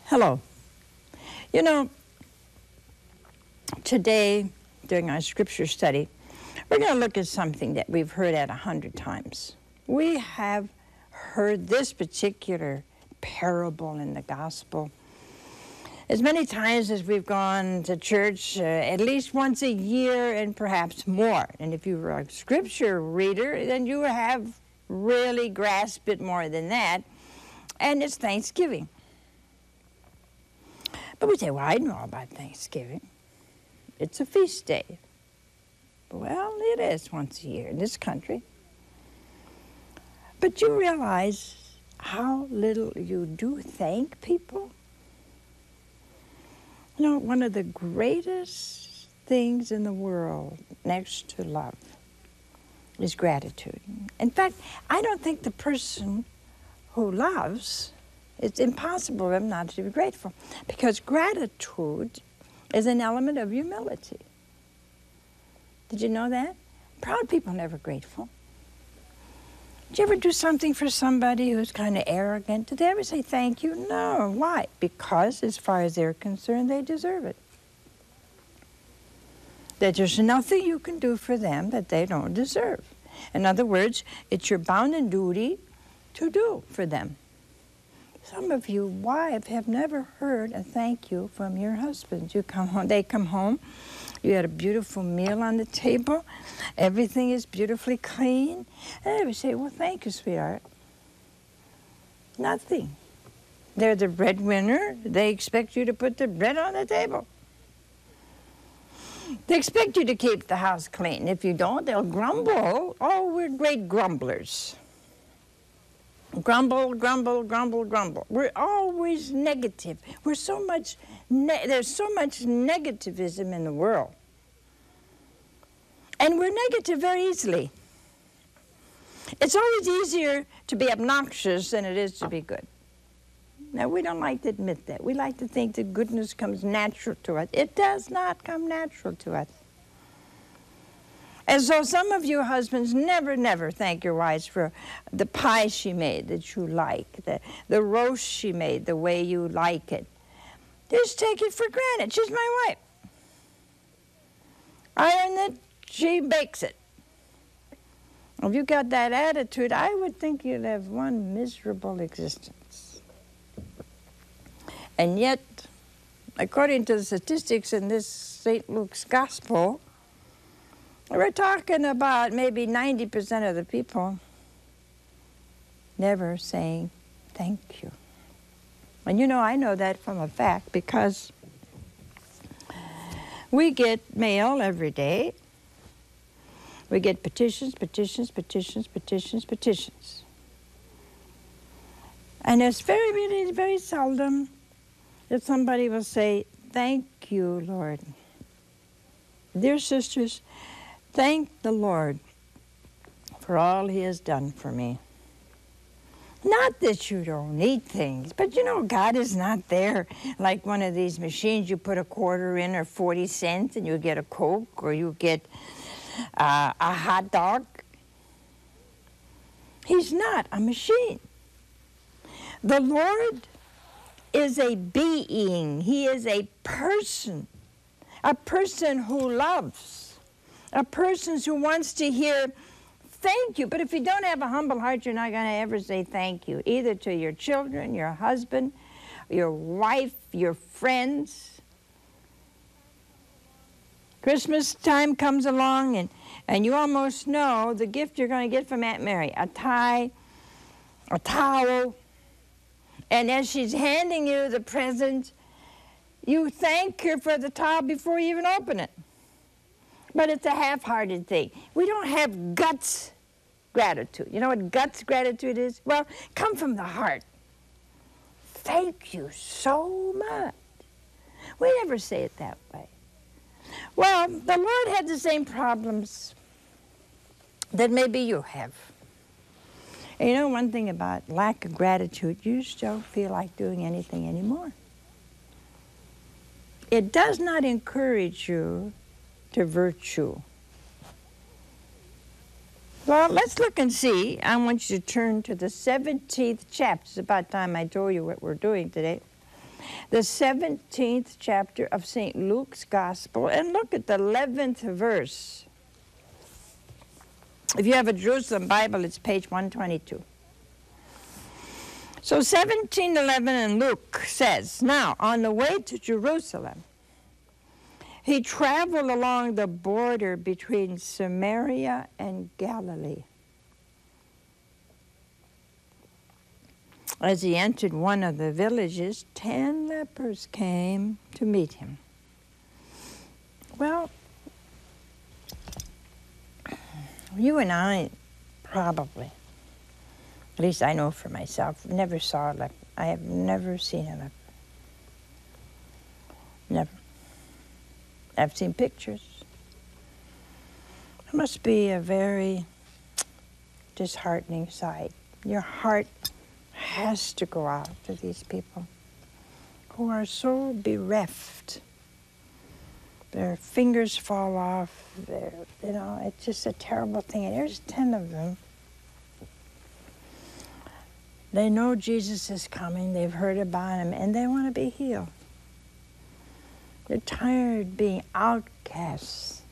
Hello. You know, today, during our scripture study, we're going to look at something that we've heard at 100 times. We have heard this particular parable in the gospel as many times as we've gone to church, at least once a year and perhaps more. And if you were a scripture reader, then you have really grasped it more than that. And it's Thanksgiving. But we say, well, I know about Thanksgiving. It's a feast day. Well, it is once a year in this country. But you realize how little you do thank people? You know, one of the greatest things in the world next to love is gratitude. In fact, I don't think the person who loves, it's impossible for them not to be grateful, because gratitude is an element of humility. Did you know that? Proud people are never grateful. Did you ever do something for somebody who's kind of arrogant? Did they ever say thank you? No. Why? Because as far as they're concerned, they deserve it. That there's nothing you can do for them that they don't deserve. In other words, it's your bounden duty to do for them. Some of you wives have never heard a thank you from your husbands. You come home, they come home, you had a beautiful meal on the table, everything is beautifully clean, and they would say, well, thank you, sweetheart. Nothing. They're the breadwinner. They expect you to put the bread on the table. They expect you to keep the house clean. If you don't, they'll grumble. Oh, we're great grumblers. Grumble, grumble, grumble, grumble. We're always negative. We're so much, there's so much negativism in the world. And we're negative very easily. It's always easier to be obnoxious than it is to be good. Now, we don't like to admit that. We like to think that goodness comes natural to us. It does not come natural to us. And so some of you husbands never thank your wives for the pie she made that you like, the roast she made the way you like it. Just take it for granted. She's my wife. Iron it, she bakes it. If you got that attitude, I would think you'd have one miserable existence. And yet, according to the statistics in this St. Luke's Gospel, we're talking about maybe 90% of the people never saying thank you. And you know, I know that from a fact because we get mail every day. We get petitions. And it's very seldom that somebody will say, thank you, Lord. Dear sisters, thank the Lord for all He has done for me. Not that you don't need things, but you know, God is not there like one of these machines. You put a quarter in or 40 cents and you get a Coke or you get a hot dog. He's not a machine. The Lord is a being. He is a person who loves. A person who wants to hear thank you. But if you don't have a humble heart, you're not going to ever say thank you, either to your children, your husband, your wife, your friends. Christmas time comes along, and you almost know the gift you're going to get from Aunt Mary, a tie, a towel. And as she's handing you the present, you thank her for the towel before you even open it. But it's a half-hearted thing. We don't have guts gratitude. You know what guts gratitude is? Well, come from the heart. Thank you so much. We never say it that way. Well, the Lord had the same problems that maybe you have. And you know one thing about lack of gratitude, you just don't feel like doing anything anymore. It does not encourage you to virtue. Well, let's look and see. I want you to turn to the 17th chapter. It's about time I told you what we're doing today. the 17th chapter of St. Luke's Gospel, and look at the 11th verse. If you have a Jerusalem Bible, it's page 122. So 17:11 in Luke says, now, on the way to Jerusalem, he traveled along the border between Samaria and Galilee. As he entered one of the villages, 10 lepers came to meet him. Well, you and I probably, at least I know for myself, never saw a leper. I have never seen a leper. Never. I've seen pictures. It must be a very disheartening sight. Your heart has to go out to these people who are so bereft. Their fingers fall off. It's just a terrible thing. And there's 10 of them. They know Jesus is coming. They've heard about him, and they want to be healed. They're tired of being outcasts.